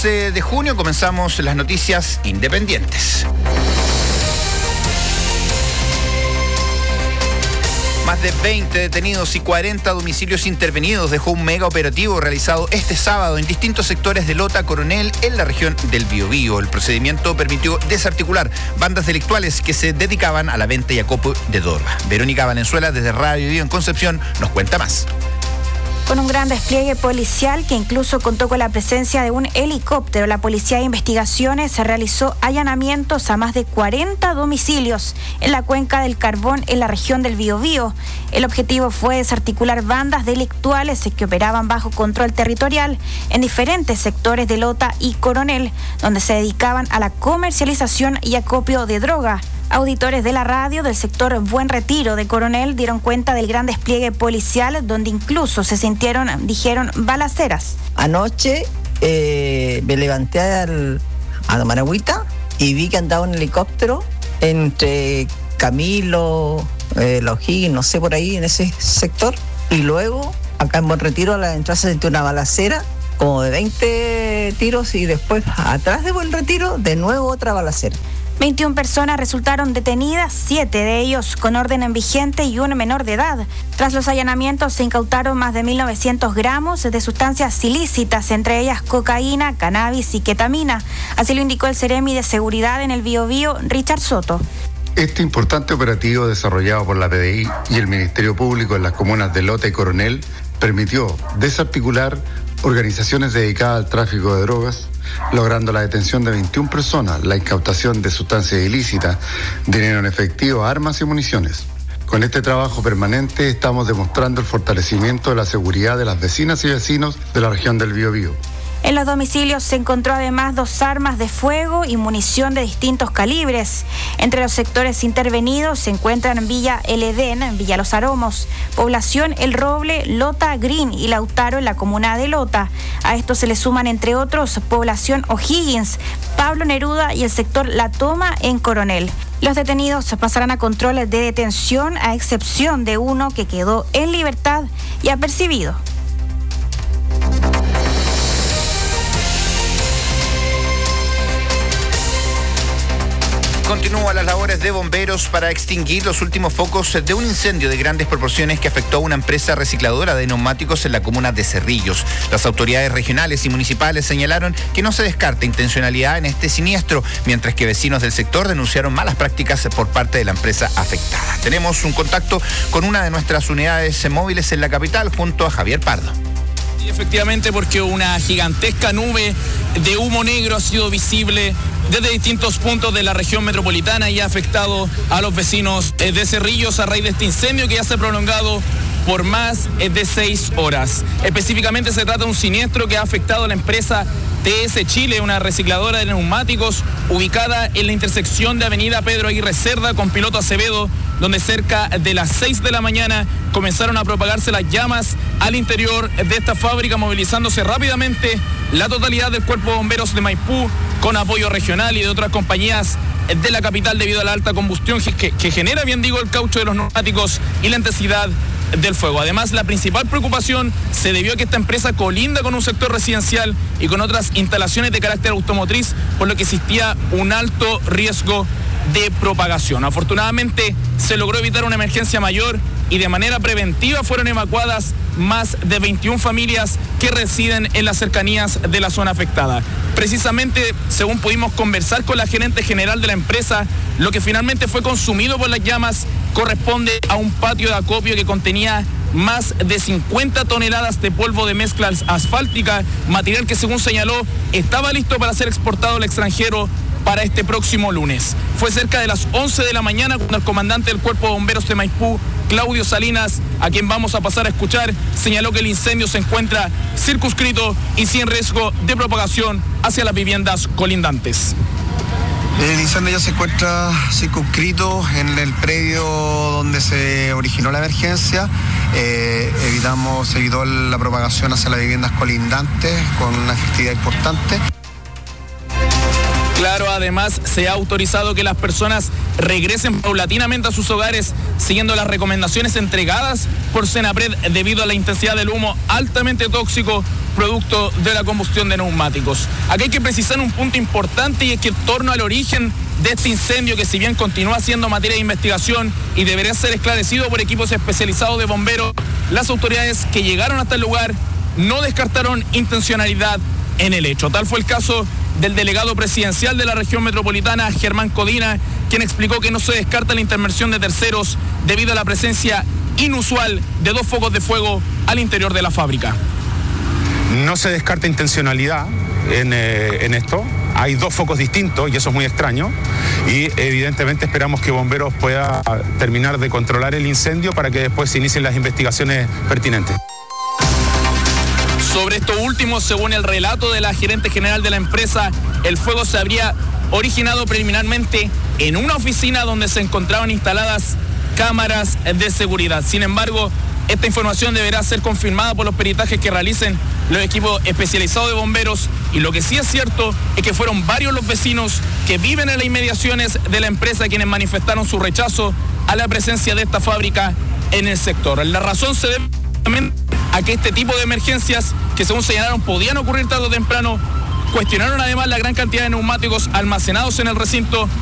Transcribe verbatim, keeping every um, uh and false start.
de junio comenzamos las noticias independientes. Más de veinte detenidos y cuarenta domicilios intervenidos dejó un mega operativo realizado este sábado en distintos sectores de Lota, Coronel, en la región del Biobío. El procedimiento permitió desarticular bandas delictuales que se dedicaban a la venta y acopio de droga. Verónica Valenzuela, desde Radio Biobío en Concepción, nos cuenta más. Con un gran despliegue policial que incluso contó con la presencia de un helicóptero, la Policía de Investigaciones se realizó allanamientos a más de cuarenta domicilios en la cuenca del Carbón en la región del Biobío. El objetivo fue desarticular bandas delictuales que operaban bajo control territorial en diferentes sectores de Lota y Coronel, donde se dedicaban a la comercialización y acopio de droga. Auditores de la radio del sector Buen Retiro de Coronel dieron cuenta del gran despliegue policial, donde incluso se sintieron, dijeron, balaceras. Anoche eh, me levanté al, a Managüita y vi que andaba un helicóptero entre Camilo, eh, La O'Higgins, no sé, por ahí en ese sector. Y luego, acá en Buen Retiro, a la entrada se sintió una balacera, como de veinte tiros, y después, atrás de Buen Retiro, de nuevo otra balacera. veintiuna personas resultaron detenidas, siete de ellos con orden en vigente y uno menor de edad. Tras los allanamientos se incautaron más de mil novecientos gramos de sustancias ilícitas, entre ellas cocaína, cannabis y ketamina. Así lo indicó el Seremi de Seguridad en el Biobío, Richard Soto. Este importante operativo desarrollado por la P D I y el Ministerio Público en las comunas de Lota y Coronel permitió desarticular organizaciones dedicadas al tráfico de drogas, logrando la detención de veintiuna personas, la incautación de sustancias ilícitas, dinero en efectivo, armas y municiones. Con este trabajo permanente estamos demostrando el fortalecimiento de la seguridad de las vecinas y vecinos de la región del Biobío. En los domicilios se encontró además dos armas de fuego y munición de distintos calibres. Entre los sectores intervenidos se encuentran Villa El Edén, Villa Los Aromos, Población El Roble, Lota Green y Lautaro en la comuna de Lota. A esto se le suman, entre otros, Población O'Higgins, Pablo Neruda y el sector La Toma en Coronel. Los detenidos pasarán a controles de detención, a excepción de uno que quedó en libertad y apercibido. Continúan las labores de bomberos para extinguir los últimos focos de un incendio de grandes proporciones que afectó a una empresa recicladora de neumáticos en la comuna de Cerrillos. Las autoridades regionales y municipales señalaron que no se descarta intencionalidad en este siniestro, mientras que vecinos del sector denunciaron malas prácticas por parte de la empresa afectada. Tenemos un contacto con una de nuestras unidades móviles en la capital junto a Javier Pardo. Y efectivamente, porque una gigantesca nube de humo negro ha sido visible desde distintos puntos de la región metropolitana y ha afectado a los vecinos de Cerrillos a raíz de este incendio que ya se ha prolongado por más de seis horas. Específicamente se trata de un siniestro que ha afectado a la empresa T S Chile, una recicladora de neumáticos ubicada en la intersección de avenida Pedro Aguirre Cerda con Piloto Acevedo, donde cerca de las seis de la mañana comenzaron a propagarse las llamas al interior de esta fábrica, movilizándose rápidamente la totalidad del Cuerpo de Bomberos de Maipú con apoyo regional y de otras compañías de la capital debido a la alta combustión que, que genera, bien digo, el caucho de los neumáticos y la intensidad del fuego. Además, la principal preocupación se debió a que esta empresa colinda con un sector residencial y con otras instalaciones de carácter automotriz, por lo que existía un alto riesgo de propagación. Afortunadamente se logró evitar una emergencia mayor y de manera preventiva fueron evacuadas más de veintiuna familias que residen en las cercanías de la zona afectada. Precisamente, según pudimos conversar con la gerente general de la empresa, lo que finalmente fue consumido por las llamas corresponde a un patio de acopio que contenía más de cincuenta toneladas de polvo de mezcla asfáltica, material que, según señaló, estaba listo para ser exportado al extranjero para este próximo lunes. Fue cerca de las once de la mañana cuando el comandante del Cuerpo de Bomberos de Maipú, Claudio Salinas, a quien vamos a pasar a escuchar, señaló que el incendio se encuentra circunscrito y sin riesgo de propagación hacia las viviendas colindantes. El incendio ya se encuentra circunscrito en el predio donde se originó la emergencia. Eh, evitamos, evitó la propagación hacia las viviendas colindantes con una efectividad importante. Claro, además se ha autorizado que las personas regresen paulatinamente a sus hogares siguiendo las recomendaciones entregadas por Senapred debido a la intensidad del humo altamente tóxico producto de la combustión de neumáticos. Aquí hay que precisar un punto importante, y es que en torno al origen de este incendio, que si bien continúa siendo materia de investigación y debería ser esclarecido por equipos especializados de bomberos, las autoridades que llegaron hasta el lugar no descartaron intencionalidad en el hecho. Tal fue el caso del delegado presidencial de la región metropolitana, Germán Codina, quien explicó que no se descarta la intervención de terceros debido a la presencia inusual de dos focos de fuego al interior de la fábrica. No se descarta intencionalidad en, eh, en esto. Hay dos focos distintos y eso es muy extraño, y evidentemente esperamos que Bomberos pueda terminar de controlar el incendio para que después se inicien las investigaciones pertinentes. Sobre esto último, según el relato de la gerente general de la empresa, el fuego se habría originado preliminarmente en una oficina donde se encontraban instaladas cámaras de seguridad. Sin embargo, esta información deberá ser confirmada por los peritajes que realicen los equipos especializados de bomberos, y lo que sí es cierto es que fueron varios los vecinos que viven en las inmediaciones de la empresa quienes manifestaron su rechazo a la presencia de esta fábrica en el sector. La razón se debe a que este tipo de emergencias, que según señalaron podían ocurrir tarde o temprano, cuestionaron además la gran cantidad de neumáticos almacenados en el recinto